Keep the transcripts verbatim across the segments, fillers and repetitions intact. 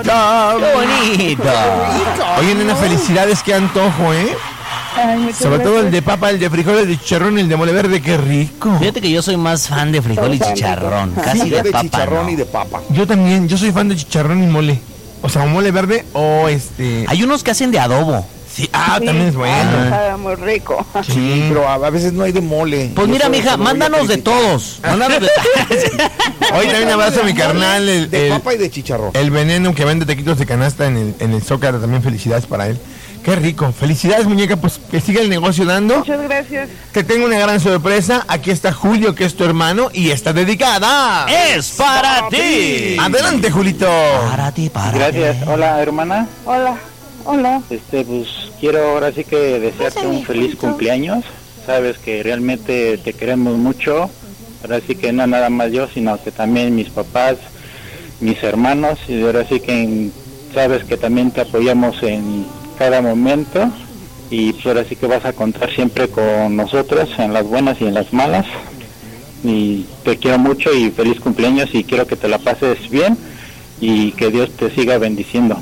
¡Qué bonito! Oye, nena, felicidades, qué antojo, ¿eh? Ay, Sobre todo el de papa, el de frijoles, el de chicharrón y el de mole verde, qué rico. Fíjate que yo soy más fan de frijol y chicharrón, casi Yo de, de papa, chicharrón no. y de papa. Yo también, yo soy fan de chicharrón y mole. O sea, mole verde o este... Hay unos que hacen de adobo. Sí, ah, Sí. también es bueno. Sabe muy rico. Sí, Pero a, a veces no hay de mole. Pues Yo mira, solo- mija, solo voy a mándanos de calificar. todos. Mándanos de Hoy también abrazo a mi carnal, el, De el, papa y de chicharrón. el veneno que vende taquitos de canasta en el, en el Zócalo. También felicidades para él. Qué rico. Felicidades, muñeca, pues que siga el negocio dando. Muchas gracias. Que tenga una gran sorpresa. Aquí está Julio, que es tu hermano, y está dedicada. ¡Es para ti! Adelante, Julito. Para ti, para Gracias. ti. Hola, hermana. Hola. Hola. Este, pues quiero ahora sí que desearte un feliz cumpleaños. Sabes que realmente te queremos mucho. Ahora sí que no nada más yo, sino que también mis papás, mis hermanos. Y ahora sí que sabes que también te apoyamos en cada momento. Y pues ahora sí que vas a contar siempre con nosotros en las buenas y en las malas. Y te quiero mucho y feliz cumpleaños y quiero que te la pases bien y que Dios te siga bendiciendo.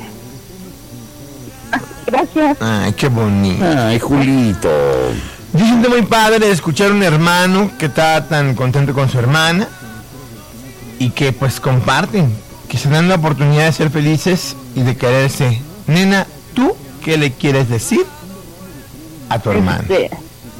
Gracias. Ay, qué bonito. Ay, Julito. Yo siento muy padre escuchar un hermano que está tan contento con su hermana y que pues comparten, que se dan la oportunidad de ser felices y de quererse. Nena, ¿tú qué le quieres decir a tu hermano? Este,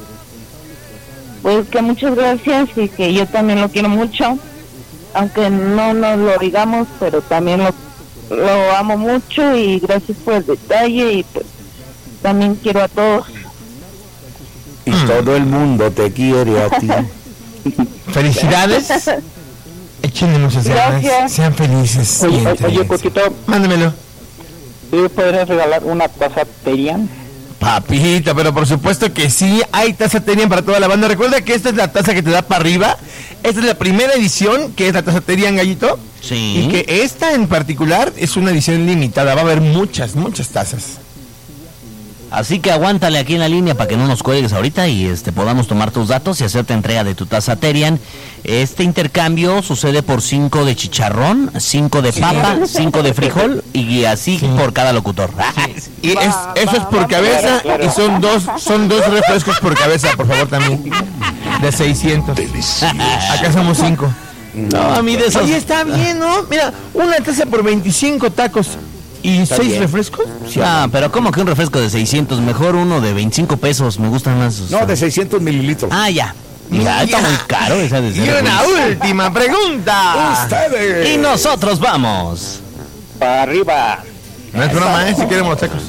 pues que muchas gracias y que yo también lo quiero mucho. Aunque no nos lo digamos, pero también lo, lo amo mucho y gracias por el detalle y pues también quiero a todos. Y todo el mundo te quiere a ti. Felicidades. Échenle muchas ganas. Gracias. Sean felices. y Oye, oye, entréguense. Coquito, Mándemelo. ¿tú podrías regalar una taza Terian? Papito, pero por supuesto que sí, hay taza Terian para toda la banda. Recuerda que esta es la taza que te da para arriba. Esta es la primera edición, que es la taza Terian, Gallito. Sí. Y que esta en particular es una edición limitada. Va a haber muchas, muchas tazas. Así que aguántale aquí en la línea para que no nos cuelgues ahorita y este podamos tomar tus datos y hacerte entrega de tu taza Terian. Este intercambio sucede por cinco de chicharrón, cinco de papa, cinco de frijol y así por cada locutor. Y es, eso es por cabeza y son dos, son dos refrescos por cabeza, por favor, también. De seiscientos. Acá somos cinco. No, a mí de esos. Oye, está bien, ¿no? Mira, una taza por veinticinco tacos y seis bien. refrescos. Sí, Ah, pero ¿cómo que un refresco de seiscientos? Mejor uno de veinticinco pesos, me gustan más. o sea. No, de seiscientos mililitros. Ah, ya. Ya, está muy caro esa de Y ser una refresco. última pregunta. Ustedes. Y nosotros vamos. Para arriba. No es broma, ¿eh? Si queremos tacos.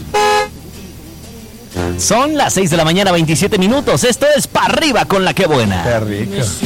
Son las seis de la mañana, veintisiete minutos. Esto es Pa' Arriba con la que buena. Qué rico.